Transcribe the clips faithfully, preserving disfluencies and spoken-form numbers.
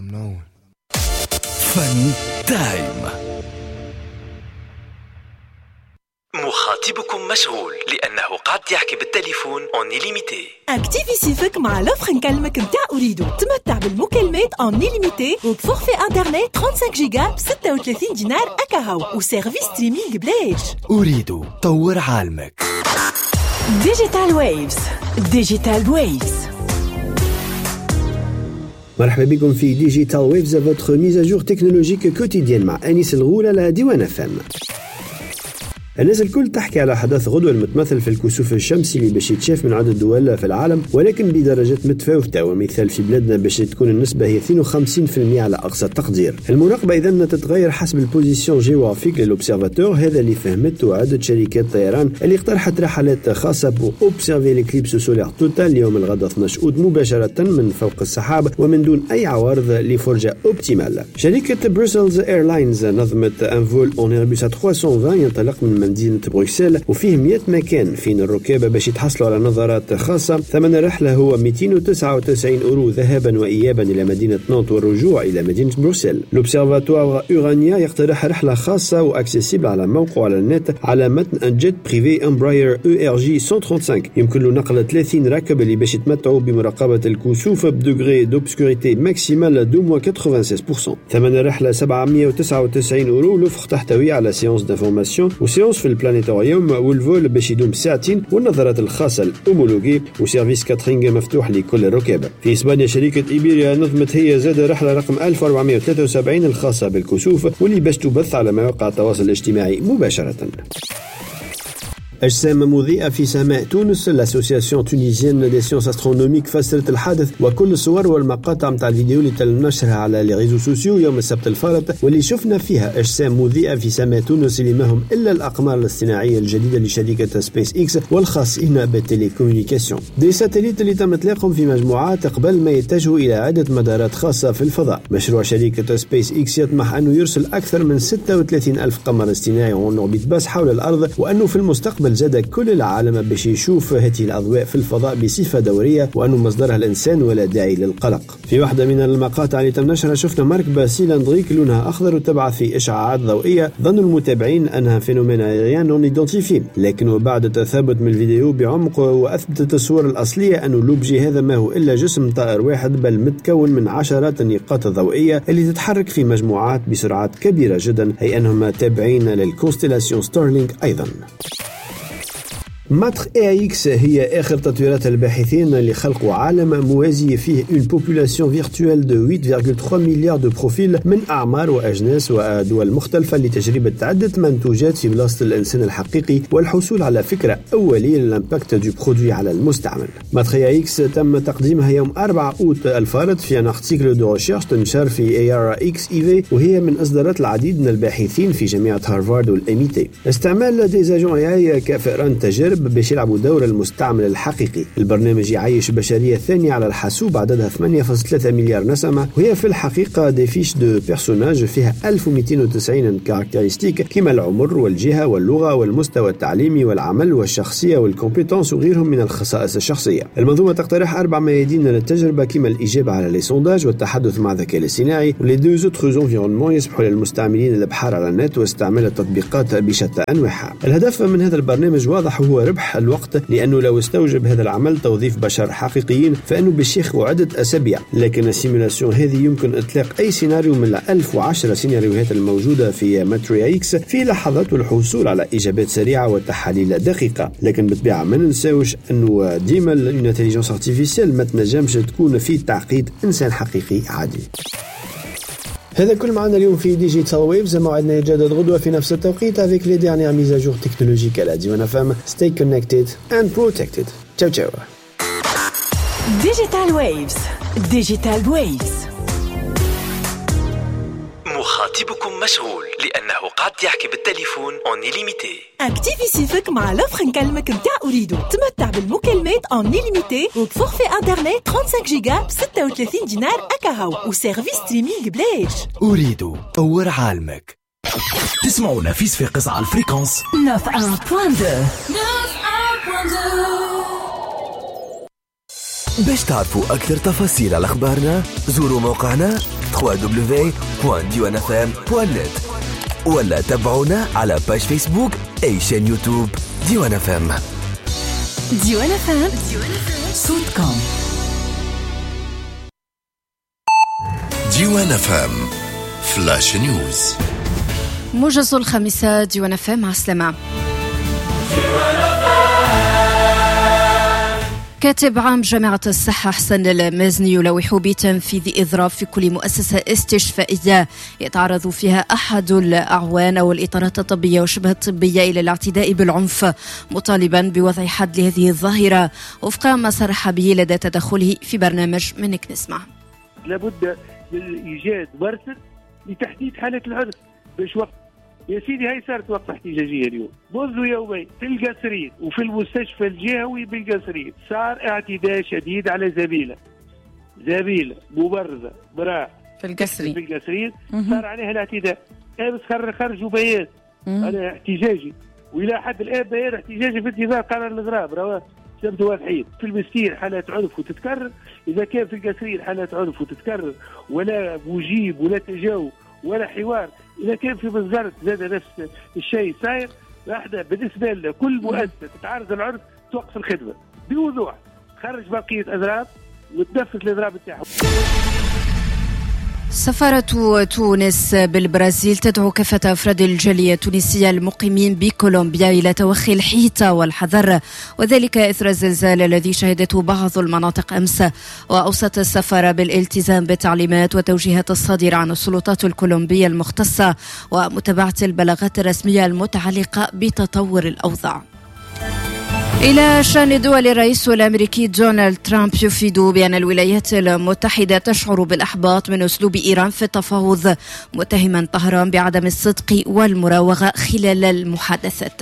I'm knowing. فن تايم. مخاطبكم مشغول لأنه قاعد يحكي بالتليفون اون إليميتي. اكتيفي سيفك مع لوفر نكلمك متاع أريدو. تمتع بالمكالمات اون إليميتي وبفورفي انترنت خمسة وثلاثين جيجا ب ستة وثلاثين دينار أكاهو وسيرفيس ستريمينغ بلاش. أريدو طور عالمك. ديجيتال ويفز. ديجيتال ويفز. مرحبا بكم في ديجيتال ويفز votre mise à jour technologique quotidienne مع أنيس الغول على ديوان اف ام. الناس الكل تحكي على حدث غدوة المتمثل في الكسوف الشمسي اللي باش يتشاف من عدة دول في العالم، ولكن بدرجات متفاوتة، ومثال في بلادنا باش تكون النسبة هي اثنين وخمسين بالمئة على أقصى تقدير. المراقبة إذن تتغير حسب البوزيسيون جيوغرافيك للأوبسيرفاتور، هذا اللي فهمته عدة شركات طيران اللي اقترحت رحلات خاصة بو أوبسيرفي ليكليبس سولير توتال اليوم الغد اثني عشر أوت مباشرة من فوق السحاب ومن دون أي عوارض لفرجة أوبتيمال. شركة بروسلز ايرلاينز نظمت ان فول اون ايربوس ثلاثمائة وعشرين ينطلق من مدينة بروكسل وفيه مئة مكان فين الركاب باش يتحصلوا على نظارات خاصة. ثمن الرحلة هو مئتين وتسعة وتسعين أورو ذهابا وإيابا إلى مدينة نانت والرجوع إلى مدينة بروكسل. لوبسيرفاتوار أورانيا يقترح رحلة خاصة وأكسيسيبل على موقع على النت على متن ان جيت بريفي امبراير او ار جي مئة وخمسة وخمسين، يمكن له نقل ثلاثين راكب اللي باش يتمتعوا بمراقبة الكسوف بدوغري دوبسكوريتي ماكسيمال دو موان ستة وثمانين بالمئة. ثمن الرحلة سبعمئة وتسعة وتسعين أورو. لوفر تحتوي على سيونس دانفورماسيون وسيونس في البلانيتوريوم والفول باش يدوم ساعتين والنظارات الخاصة الأومولوجي وسيرفيس كاترينج مفتوح لكل الركاب. في إسبانيا شركة إيبيريا نظمت هي زاد رحلة رقم ألف وأربعمئة وثلاثة وسبعين الخاصة بالكسوف واللي باش تبث على مواقع التواصل الاجتماعي مباشرة. أجسام مضيئة في سماء تونس. الأسوسياسيون تونيزيان دي سيونس أسترونوميك فسرت الحادث وكل الصور والمقاطع متاع الفيديو اللي تم نشرها على لي ريزو سوسيو يوم السبت الفارط، واللي شفنا فيها أجسام مضيئة في سماء تونس اللي ما هم إلا الأقمار الاصطناعية الجديدة لشركة سبيس إكس والخاصين بالتليكومونيكاسيون. دي ساتيليت اللي تم إطلاقهم في مجموعات قبل ما يتجهوا إلى عدة مدارات خاصة في الفضاء. مشروع شركة سبيس إكس يطمح أنه يرسل أكثر من ستة وثلاثين ألف قمر اصطناعي اون اوربيت باس حول الأرض، وأنه في المستقبل زاد كل العالم باش يشوف هذه الأضواء في الفضاء بصفة دورية وأنه مصدرها الإنسان ولا داعي للقلق. في واحدة من المقاطع اللي تم نشرها شفنا مركبة سيلندريك لونها أخضر وتبعث في إشعاعات ضوئية. ظن المتابعين أنها فينومين أيريان نون إيدونتيفي، لكن بعد التثبت من الفيديو بعمق وأثبتت الصور الأصلية أنه لوبجي هذا ما هو إلا جسم طائر واحد، بل متكون من عشرات النقاط الضوئية اللي تتحرك في مجموعات بسرعات كبيرة جدا، أي أنهم تابعين للكونستيلاسيون ستارلينك أيضا. ماتر اي اكس هي آخر تطويرات الباحثين اللي خلقوا عالم موازي فيه اون بوبولاسيون فيرتوال دو ثمانية فاصلة ثلاثة مليار دو بروفيل من أعمار وأجناس ودول مختلفة لتجربة عدة منتوجات في بلاصة الإنسان الحقيقي والحصول على فكرة أولية للإمباكت دو برودوي على المستعمل. ماتر اي اكس تم تقديمها يوم أربعة أوت الفارط في ان ارتيكل دو ريشيرش تنشر في اي ار اكس اي في، وهي من إصدارات العديد من الباحثين في جامعة هارفارد والإميتي. استعمال ديزاجون اي اي كفئران تجارب باش يلعبوا دور المستعمل الحقيقي. البرنامج يعيش بشرية ثانية على الحاسوب عددها ثمانية فاصلة ثلاثة مليار نسمة، وهي في الحقيقة دي فيش دو بيرسوناج فيها ألف ومئتين وتسعين كاركترستيك كما العمر والجهة واللغة والمستوى التعليمي والعمل والشخصية والكومبيتنس وغيرهم من الخصائص الشخصية. المنظومة تقترح أربع ميادين للتجربة كما الإجابة على لي سونداج والتحدث مع الذكاء الاصطناعي، ولي دو زوتر انفيرونمون يسمحوا للمستعملين الابحار على النت واستعمال التطبيقات بشتى أنواعها. الهدف من هذا البرنامج واضح وهو ربح الوقت، لأنه لو استوجب هذا العمل توظيف بشر حقيقيين فإنه باش ياخذ عدة أسابيع، لكن السيمولاسيون هذه يمكن إطلاق أي سيناريو من ألف وعشرة سيناريوهات الموجودة في ماتري إكس في لحظات والحصول على إجابات سريعة وتحاليل دقيقة. لكن بالطبيعة ما ننساوش أنه ديما الانتليجنس ارتيفيسيال ما تنجمش تكون في تعقيد إنسان حقيقي عادي. هذا كل معنا اليوم في ديجيتال ويفز. موعدنا يتجدد غدوة في نفس التوقيت avec les dernières mises à jour technologiques à la Diwan F M. Stay connected and protected. Ciao ciao. Digital Waves. Digital Waves. مخاطبكم مشغول لأنه قاعد يحكي بالتليفون اون إليميتي. اكتيفي سيفك مع لوفر نكلمك متاع أريدو. تمتع بالمكالمات اون إليميتي وبفورفي انترنت خمسة وثلاثين جيجا ب ستة وثلاثين دينار أكاهو وسيرفيس ستريمينغ بلاش. أريدو طور عالمك. تسمعونا في صفاقس على الفريكونس تسعة فاصلة واحد. باش تعرفوا أكثر تفاصيل على أخبارنا زوروا موقعنا دبليو دبليو دبليو دوت ديوان اف ام دوت نت ولا تابعونا على باج فيسبوك أي شان يوتيوب ديوان اف ام. ديوان اف ام صوتكم. ديوان اف ام فلاش نيوز. موجز الخامسة ديوان اف ام. مع السلامة. كاتب عام جامعة الصحة حسن المازني يلوح بتنفيذ إضراب في كل مؤسسة استشفائية يتعرض فيها أحد الأعوان أو الإطارات الطبية وشبه الطبية إلى الاعتداء بالعنف، مطالبا بوضع حد لهذه الظاهرة وفق ما صرح به لدى تدخله في برنامج منك نسمع. لابد من إيجاد مرصد لتحديد حالة العرف باش وقت يا سيدي. هاي صارت وقفة احتجاجية اليوم منذ يومين في القصرين وفي المستشفى الجهوي بالقصرين. صار اعتداء شديد على زميلة زميلة ممرضة براء في القصرين في القصرين صار عليها الاعتداء. امس خرجوا بيان على احتجاجي، والى حد الان بيان احتجاجي في انتظار قرار الاضراب. رواه سبت واضحين. في المسكين حالات عنف وتتكرر، اذا كان في القصرين حالات عنف وتتكرر ولا مجيب ولا تجاوب ولا حوار، إذا كان في بالزرت زاد نفس الشيء صاير. احنا بالنسبة لنا كل مؤسسة تتعارض العرف توقف الخدمة بوضوح، خرج بقية أضراب وتنفذ الأضراب بتاعهم. سفارة تونس بالبرازيل تدعو كافة أفراد الجالية التونسية المقيمين بكولومبيا إلى توخي الحيطة والحذر، وذلك إثر الزلزال الذي شهدته بعض المناطق أمس. وأوصت السفارة بالالتزام بالتعليمات والتوجيهات الصادرة عن السلطات الكولومبية المختصة ومتابعة البلاغات الرسمية المتعلقة بتطور الأوضاع. إلى شأن الدول، الرئيس الأمريكي دونالد ترامب يفيد بأن الولايات المتحدة تشعر بالإحباط من أسلوب إيران في التفاوض، متهما طهران بعدم الصدق والمراوغة خلال المحادثات.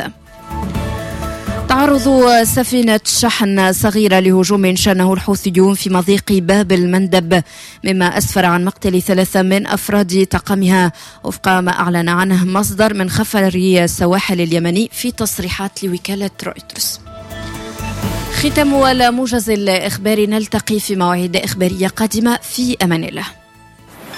تعرض سفينة شحن صغيرة لهجوم شنه الحوثيون في مضيق باب المندب، مما أسفر عن مقتل ثلاثة من أفراد طاقمها وفق ما أعلن عنه مصدر من خفري السواحل اليمني في تصريحات لوكالة رويترز. ختام الموجز الإخباري، نلتقي في مواعيد إخبارية قادمة. في أمان الله.